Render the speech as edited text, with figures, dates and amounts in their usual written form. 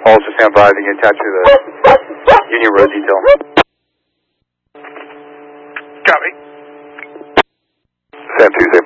Also stand by, being attached to the Union Road detail. Copy. Sam Tuesday,